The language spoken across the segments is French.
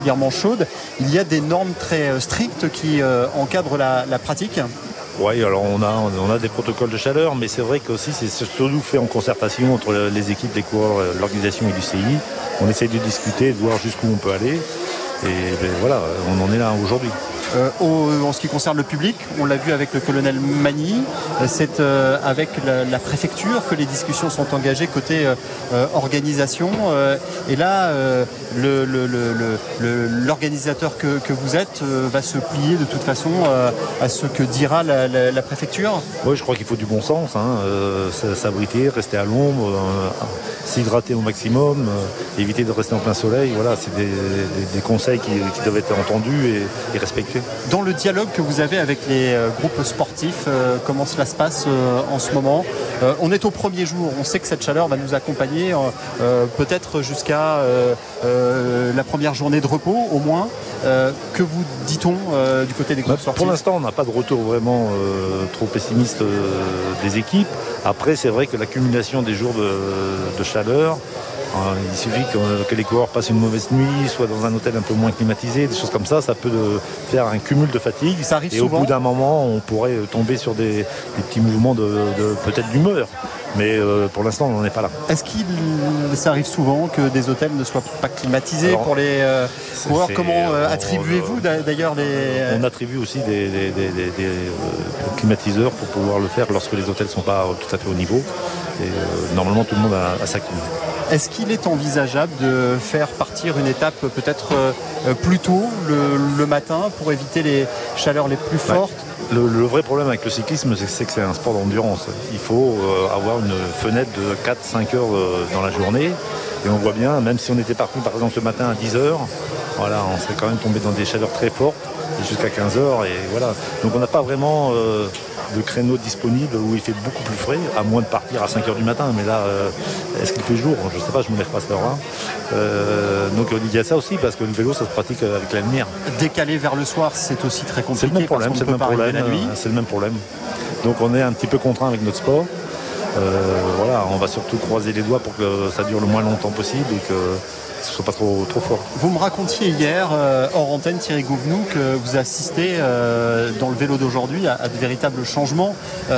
particulièrement chaude. Il y a des normes très strictes qui encadrent la pratique. Oui, alors on a des protocoles de chaleur, mais c'est vrai qu'aussi c'est surtout fait en concertation entre les équipes, les coureurs, l'organisation et l'UCI. On essaye de discuter, de voir jusqu'où on peut aller. Et voilà, on en est là aujourd'hui. En ce qui concerne le public, on l'a vu avec le colonel Magny, c'est avec la préfecture que les discussions sont engagées côté organisation. Et là, l'organisateur que vous êtes va se plier de toute façon à ce que dira la préfecture. Oui, je crois qu'il faut du bon sens, s'abriter, rester à l'ombre, s'hydrater au maximum, éviter de rester en plein soleil. Voilà, c'est des conseils qui doivent être entendus et respectés. Dans le dialogue que vous avez avec les groupes sportifs, comment cela se passe en ce moment ? On est au premier jour, on sait que cette chaleur va nous accompagner peut-être jusqu'à la première journée de repos au moins. Que vous dit-on du côté des groupes sportifs ? Pour l'instant, on n'a pas de retour vraiment trop pessimiste des équipes. Après, c'est vrai que l'accumulation des jours de chaleur, il suffit que les coureurs passent une mauvaise nuit, soient dans un hôtel un peu moins climatisé, des choses comme ça peut faire un cumul de fatigue. Ça arrive et souvent. Au bout d'un moment, on pourrait tomber sur des petits mouvements peut-être d'humeur. Mais pour l'instant, on n'en est pas là. Est-ce qu'il ça arrive souvent que des hôtels ne soient pas climatisés pour les coureurs ? Comment attribuez-vous d'ailleurs les... On attribue aussi des climatiseurs pour pouvoir le faire lorsque les hôtels ne sont pas tout à fait au niveau. Et normalement, tout le monde a sa clim. Est-ce qu'il est envisageable de faire partir une étape peut-être plus tôt le matin pour éviter les chaleurs les plus fortes ? Le vrai problème avec le cyclisme, c'est que c'est un sport d'endurance. Il faut avoir une fenêtre de 4-5 heures dans la journée. Et on voit bien, même si on était parti par exemple le matin à 10 heures, voilà, on serait quand même tombé dans des chaleurs très fortes jusqu'à 15 heures. Et voilà. Donc on n'a pas vraiment de créneau disponible où il fait beaucoup plus frais, à moins de partir à 5 heures du matin. Mais là, est-ce qu'il fait jour ? Je ne sais pas, je ne me lève pas à cette heure-là. Donc il y a ça aussi, parce que le vélo, ça se pratique avec la lumière. Décaler vers le soir, c'est aussi très compliqué. C'est le même problème, c'est le même problème. Donc on est un petit peu contraint avec notre sport. Voilà, on va surtout croiser les doigts pour que ça dure le moins longtemps possible et que ce ne soit pas trop fort. Vous me racontiez hier, hors antenne, Thierry Gouvenou, que vous assistez dans le vélo d'aujourd'hui à de véritables changements.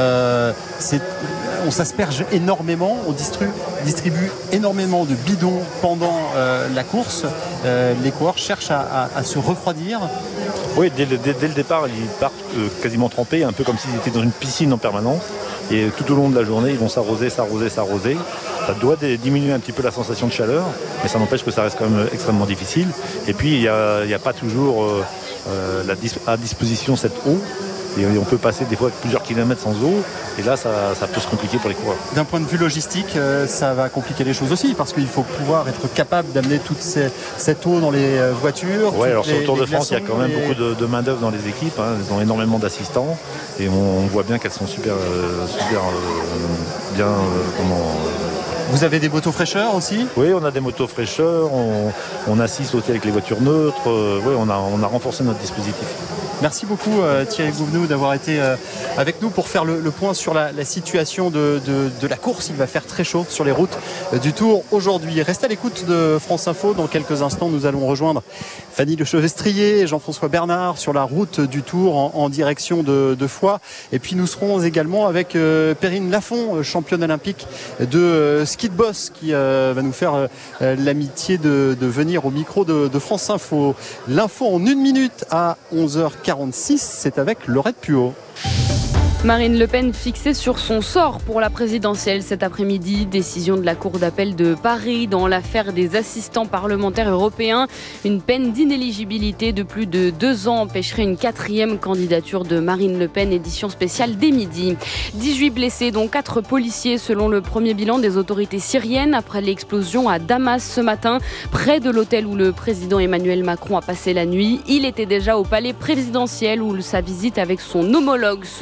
On s'asperge énormément, on distribue énormément de bidons pendant la course. Les coureurs cherchent à se refroidir. Oui, dès le départ, ils partent quasiment trempés, un peu comme s'ils étaient dans une piscine en permanence. Et tout au long de la journée, ils vont s'arroser. Ça doit diminuer un petit peu la sensation de chaleur, mais ça n'empêche que ça reste quand même extrêmement difficile. Et puis, il n'y a pas toujours à disposition cette eau. Et on peut passer des fois plusieurs kilomètres sans eau. Et là, ça peut se compliquer pour les coureurs. D'un point de vue logistique, ça va compliquer les choses aussi, parce qu'il faut pouvoir être capable d'amener toute cette eau dans les voitures. Oui, alors sur le Tour de France, il y a quand même beaucoup de main-d'œuvre dans les équipes. Elles ont énormément d'assistants. Et on voit bien qu'elles sont super bien... Vous avez des motos fraîcheurs aussi ? Oui, on a des motos fraîcheurs. On assiste aussi avec les voitures neutres. Oui, on a renforcé notre dispositif. Merci beaucoup Thierry Gouvenou d'avoir été avec nous pour faire le point sur la situation de la course. Il va faire très chaud sur les routes du Tour aujourd'hui. Restez à l'écoute de France Info. Dans quelques instants, nous allons rejoindre Fanny Lechevestrier et Jean-François Bernard sur la route du Tour en direction de Foix. Et puis nous serons également avec Perrine Lafont, championne olympique de ski de boss, qui va nous faire l'amitié de venir au micro de France Info. L'info en 1 minute à 11h46, c'est avec Laurette Puot. Marine Le Pen fixée sur son sort pour la présidentielle cet après-midi. Décision de la Cour d'appel de Paris dans l'affaire des assistants parlementaires européens. Une peine d'inéligibilité de plus de 2 ans empêcherait une 4e candidature de Marine Le Pen, édition spéciale dès midi. 18 blessés, dont 4 policiers selon le premier bilan des autorités syriennes après l'explosion à Damas ce matin, près de l'hôtel où le président Emmanuel Macron a passé la nuit. Il était déjà au palais présidentiel où sa visite avec son homologue se poursuit.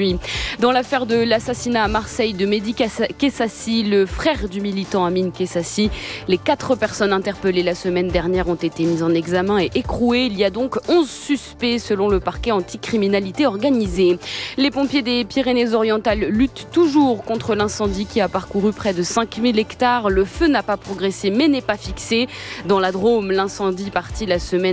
poursuit. Dans l'affaire de l'assassinat à Marseille de Mehdi Kessassi, le frère du militant Amine Kessassi, les 4 personnes interpellées la semaine dernière ont été mises en examen et écrouées. Il y a donc 11 suspects selon le parquet anticriminalité organisée. Les pompiers des Pyrénées-Orientales luttent toujours contre l'incendie qui a parcouru près de 5000 hectares. Le feu n'a pas progressé mais n'est pas fixé. Dans la Drôme, l'incendie parti la semaine